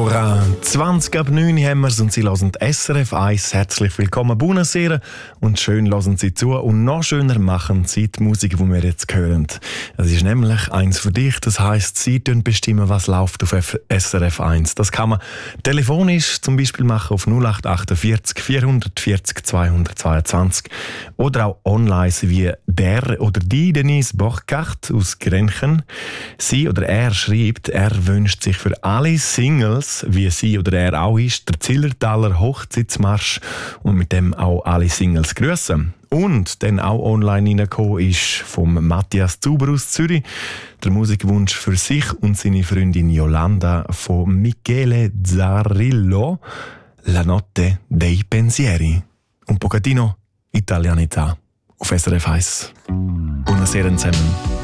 Ora, 20 ab 9 haben wir und Sie hören SRF 1. Herzlich willkommen, buonasera und schön hören Sie zu und noch schöner machen Sie die Musik, die wir jetzt hören. Es ist nämlich eins für dich, das heisst, Sie bestimmen, was läuft auf SRF 1. Das kann man telefonisch zum Beispiel machen auf 0848 440 222 oder auch online wie der oder die Denise Borchardt aus Grenchen. Sie oder er schreibt, er wünscht sich für alle Singles, wie sie oder er auch ist, der Zillertaler Hochzeitsmarsch und mit dem auch alle Singles grüßen. Und dann auch online reingekommen ist vom Matthias Zuber aus Zürich der Musikwunsch für sich und seine Freundin Yolanda von Michele Zarillo, La notte dei pensieri. Un pochettino Italianità auf SRF 1. Buonasera zusammen.